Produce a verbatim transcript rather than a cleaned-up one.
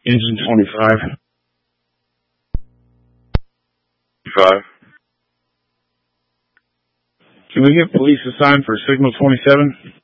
Engine twenty-five. Five. Can we get police assigned for signal twenty-seven?